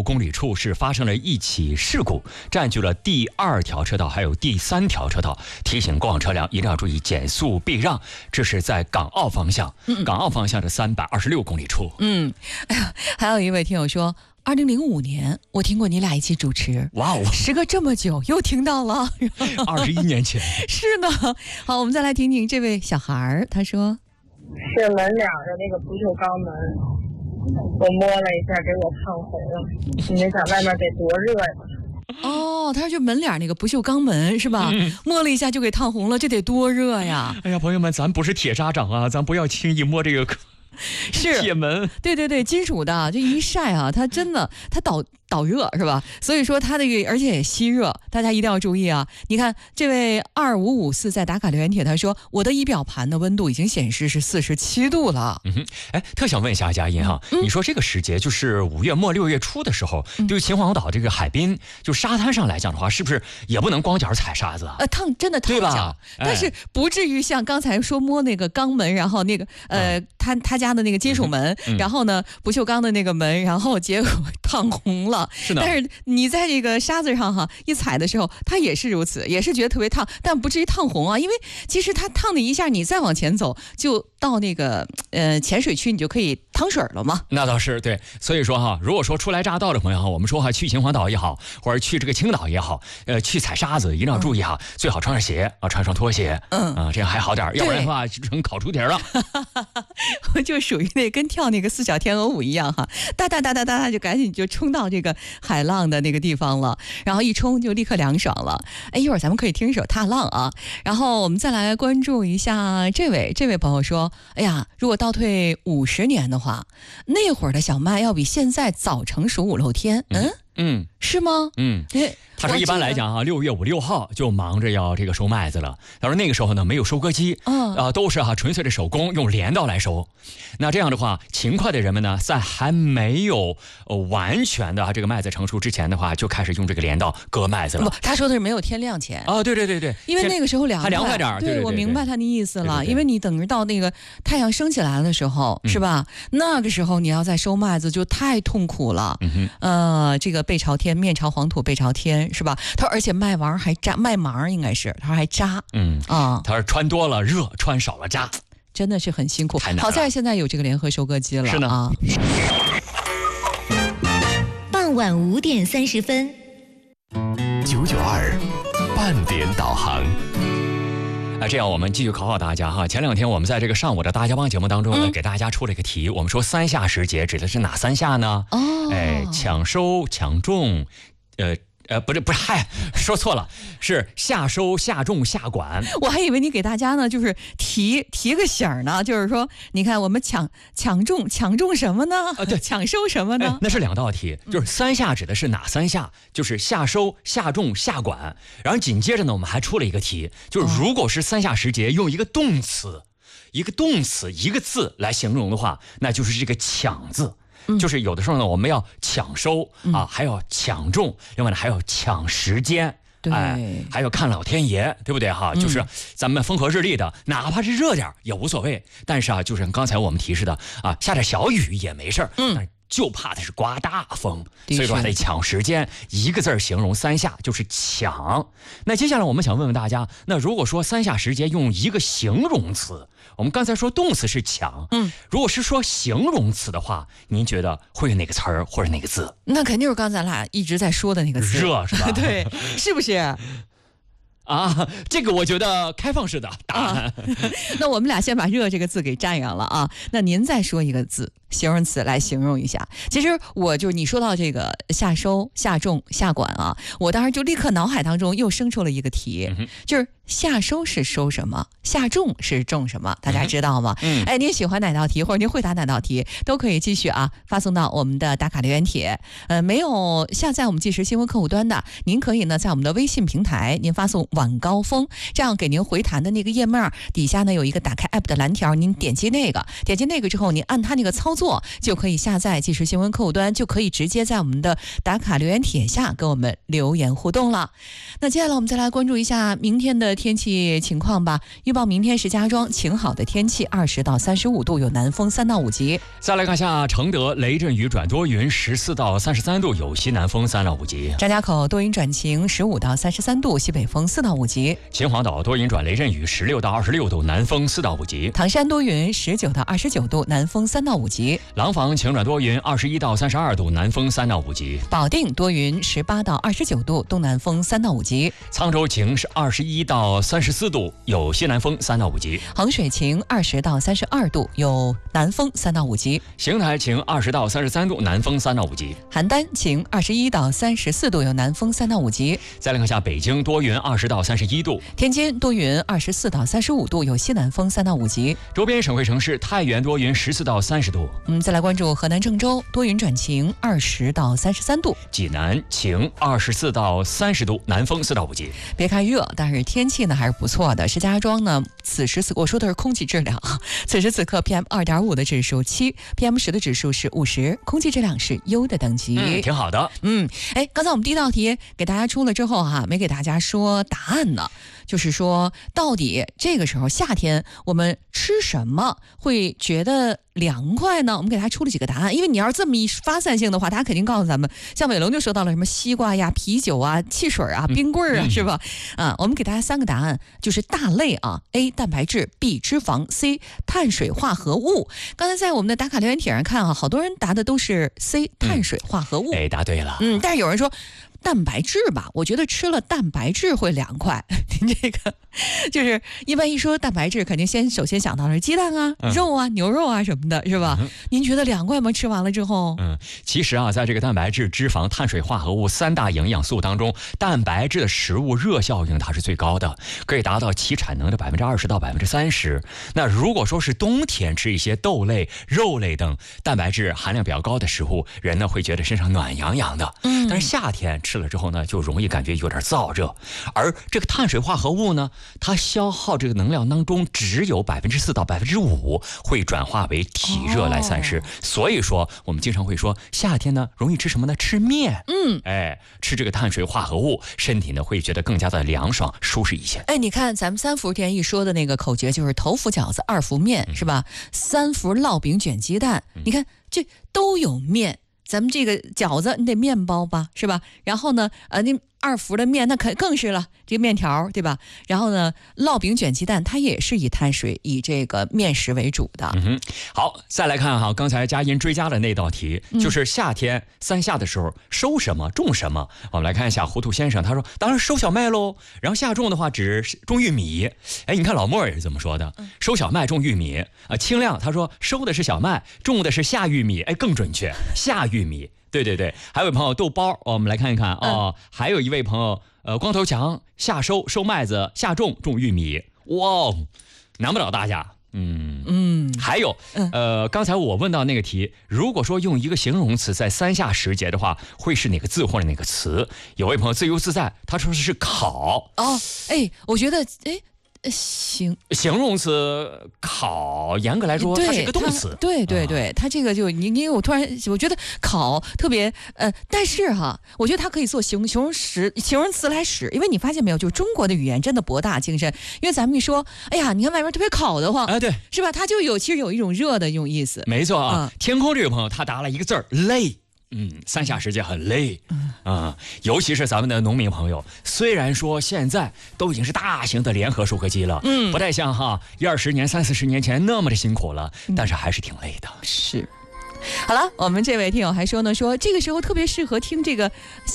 公里处是发生了一起事故，占据了第2条车道还有第3条车道，提醒过往车辆一定要注意减速避让。这是在港澳方向，港澳方向的326公里处。 还有一位听友说，2005年我听过你俩一起主持， 哇哦， 时隔这么久又听到了 21年前。 是呢。好，我们再来听听这位小孩儿，他说是门脸的那个不锈钢门，我摸了一下，给我烫红了。你们想外面得多热呀？ 哦，他说就门脸那个不锈钢门是吧？摸了一下就给烫红了，这得多热呀！ 哎呀，朋友们，咱不是铁砂掌啊，咱不要轻易摸这个是铁门。 对，金属的，这一晒啊，它真的它导热是吧？所以说它这个而且也吸热，大家一定要注意啊！你看这位2554在打卡留言帖，他说我的仪表盘的温度已经显示是47度了。 特想问一下佳音哈，你说这个时节就是5月末6月初的时候，对于秦皇岛这个海滨就沙滩上来讲的话，是不是也不能光脚踩沙子啊？ 真的烫脚，但是不至于像刚才说摸那个钢门，然后那个他家的那个金属门，然后呢不锈钢的那个门，然后结果烫红了。 是的， 但是你在这个沙子上哈一踩的时候，它也是如此，也是觉得特别烫，但不至于烫红啊，因为其实它烫的一下，你再往前走，就到那个浅水区，你就可以趟水了嘛。 那倒是对，所以说哈，如果说初来乍到的朋友哈，我们说哈去秦皇岛也好，或者去这个青岛也好，去踩沙子一定要注意哈，最好穿上鞋啊，穿上拖鞋，这样还好点，要不然的话就成烤猪蹄了。 就属于那跟跳那个4小天鹅舞一样哈，哒就赶紧就冲到这个海浪的那个地方了，然后一冲就立刻凉爽了。一会儿咱们可以听一首踏浪啊，然后我们再来关注一下这位朋友说，哎呀，如果倒退50年的话，那会儿的小麦要比现在早成熟5、6天。是吗？ 他说一般来讲6月5、6号就忙着要这个收麦子了。他说那个时候呢没有收割机，都是纯粹的手工用镰刀来收。那这样的话，勤快的人们呢，在还没有完全的这个麦子成熟之前的话，就开始用这个镰刀割麦子了。 不，他说的是没有天亮前啊，对， 因为那个时候凉快点。 对，我明白他的意思了。因为你等着到那个太阳升起来的时候，是吧？那个时候你要再收麦子就太痛苦了。这个背朝天，面朝黄土背朝天，是吧？他说而且麦芒还扎，麦芒应该是他说还扎。 他说穿多了热，穿少了扎， 真的是很辛苦。 好在现在有这个联合收割机了。 是呢。 傍晚5点30分 ，992半点导航。 这样我们继续考大家哈。前2天我们在这个上午的大家帮节目当中呢，给大家出了一个题，我们说3下时节指的是哪3下呢？抢收、抢种，不是，嗨，说错了，是下收、下种、下管。 我还以为你给大家呢，就是提个醒呢，就是说，你看我们抢种什么呢？ 对， 抢收什么呢？ 那是2道题，就是3下指的是哪3下？就是下收、下种、下管。然后紧接着呢，我们还出了一个题，就是如果是3下时节用一个动词、一个字来形容的话，那就是这个抢字。就是有的时候呢，我们要抢收还要抢种，另外呢还要抢时间，还要看老天爷，对不对哈？就是咱们风和日丽的，哪怕是热点也无所谓。但是就是刚才我们提示的下点小雨也没事儿，但就怕它是刮大风，所以说还得抢时间。一个字形容3下就是抢。那接下来我们想问问大家，那如果说3下时节用一个形容词，我们刚才说动词是抢，如果是说形容词的话，您觉得会有哪个词儿或者哪个字？ 那肯定是刚才咱俩一直在说的那个字， 热是吧？ 对，是不是？ 这个我觉得开放式的答案。 那我们俩先把热这个字给占上了啊。那您再说一个字，形容词来形容一下。其实你说到这个下收、下种、下管啊，我当时就立刻脑海当中又生出了一个题，就是下收是收什么，下种是种什么，大家知道吗？您喜欢哪道题或者您会答哪道题，都可以继续发送到我们的打卡留言帖。没有下载我们即时新闻客户端的，您可以呢在我们的微信平台您发送晚高峰，这样给您回弹的那个页面底下呢有一个打开 app 的蓝条，您点击那个之后，您按它那个操作就可以下载即时新闻客户端，就可以直接在我们的打卡留言帖下跟我们留言互动了。那接下来我们再来关注一下明天的天气情况吧。预报明天石家庄晴好的天气，20到35度，有南风3到5级。 再来看一下承德雷阵雨转多云，14到33度，有西南风3到5级。 张家口多云转晴，15到33度，西北风4到5级。 秦皇岛多云转雷阵雨，16到26度，南风4到5级。 唐山多云，19到29度，南风3到5级。 廊坊晴转多云，21到32度，南风3到5级。 保定多云，18到29度，东南风3到5级。 沧州晴是21到34度，有西南风3到5级。 衡水晴20到32度，有南风3到5级。 邢台晴20到33度，南风3到5级。 邯郸晴21到34度，有南风3到5级。 再来看一下北京多云20到31度。 天津多云24到35度，有西南风3到5级。 周边省会城市太原多云14到30度。 再来关注河南郑州多云转晴20到33度。 济南晴24到30度，南风4到5级。 别看热，但是天气呢还是不错的。石家庄呢，我说的是空气质量，此时此刻 PM2.5 的指数7， PM10的指数是50，空气质量是优的等级。 挺好的。 刚才我们第一道题给大家出了之后没给大家说答案呢，就是说到底这个时候夏天我们吃什么会觉得凉快呢？我们给大家出了几个答案，因为你要是这么一发散性的话，大家肯定告诉咱们，像伟龙就说到了什么西瓜呀、啤酒啊、汽水啊、冰棍啊，是吧？我们给大家3个答案，就是大类A 蛋白质， B 脂肪， C 碳水化合物。刚才在我们的打卡留言帖上看好多人答的都是 C 碳水化合物。 答对了。 但是有人说蛋白质吧，我觉得吃了蛋白质会凉快。您这个就是一般一说蛋白质，肯定首先想到的是鸡蛋啊、肉啊、牛肉啊什么的，是吧？您觉得凉快吗？吃完了之后？ 其实在这个蛋白质、脂肪、碳水化合物3大营养素当中，蛋白质的食物热效应它是最高的，可以达到其产能的20%到30%。那如果说是冬天吃一些豆类、肉类等蛋白质含量比较高的食物，人呢会觉得身上暖洋洋的。但是夏天吃了之后呢，就容易感觉有点燥热。而这个碳水化合物呢，它消耗这个能量当中只有4%到5%会转化为体热来散失。所以说我们经常会说夏天呢容易吃什么呢？吃面。吃这个碳水化合物，身体呢会觉得更加的凉爽舒适一些。 你看咱们3伏天一说的那个口诀就是头伏饺子，2伏面，是吧？3伏烙饼卷鸡蛋，你看这都有面。咱们这个饺子你得面包吧，是吧？然后呢那2伏的面那更是了，这个面条，对吧？然后呢烙饼卷鸡蛋它也是以碳水以这个面食为主的。 好，再来看刚才佳音追加的那道题，就是夏天3夏的时候收什么种什么。我们来看一下糊涂先生，他说当然收小麦喽，然后夏种的话只种玉米。你看老莫也是这么说的，收小麦种玉米。清亮他说收的是小麦，种的是夏玉米，更准确，夏玉米。对，还有位朋友豆包，我们来看一看还有一位朋友光头强，夏收麦子，夏种玉米。哇，难不倒大家。还有刚才我问到那个题，如果说用一个形容词在3夏时节的话，会是哪个字或者哪个词？有位朋友自由自在，他说的是烤。 我觉得形容词烤，严格来说它是一个动词。 对，它这个就我突然我觉得烤特别但是我觉得它可以做形容词来使，因为你发现没有，就中国的语言真的博大精深。因为咱们一说，你看外面特别烤的话， 对， 是吧？它就其实有一种热的一种意思。 没错天空这位朋友他答了一个字儿累。3夏时节很累尤其是咱们的农民朋友，虽然说现在都已经是大型的联合收割机了，不太像20年、30-40年前那么的辛苦了，但是还是挺累的。 是。好了，我们这位听友还说呢，说这个时候特别适合听这个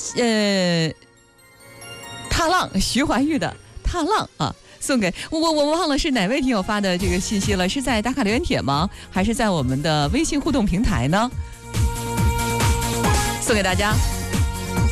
踏浪，徐怀钰的踏浪送给我忘了是哪位听友发的这个信息了，是在打卡留言帖吗？还是在我们的微信互动平台呢？送给大家。